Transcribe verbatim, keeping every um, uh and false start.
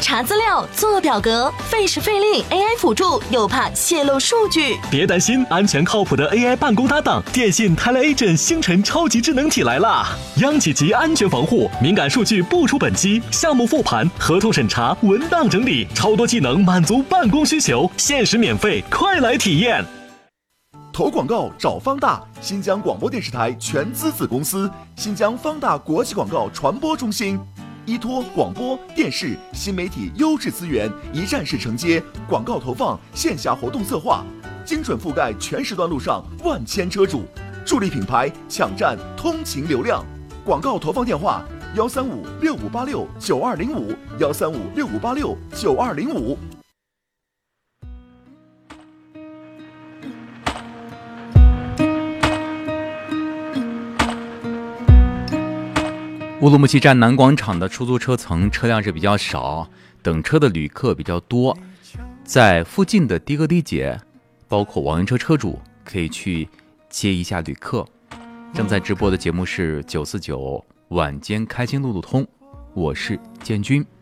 查资料、做表格，费时费力 ，A I 辅助又怕泄露数据。 别担心，安全靠谱的 A I 办公搭档，电信 TeleAgent 星辰超级智能体来啦！央企级安全防护，敏感数据不出本机，项目复盘、合同审查、文档整理，超多技能满足办公需求，限时免费，快来体验！ 投广告找方大，新疆广播电视台全资子公司，新疆方大国际广告传播中心，依托广播电视新媒体优质资源，一站式承接广告投放、线下活动策划，精准覆盖全时段路上万千车主，助力品牌抢占通勤流量。广告投放电话：幺三五六五八六九二零五，幺三五六五八六九二零五。 乌鲁木齐站南广场的出租车层车辆是比较少，等车的旅客比较多，在附近的的哥的姐，包括网约车车主可以去接一下旅客。正在直播的节目是九四九晚间开心路路通，我是建军。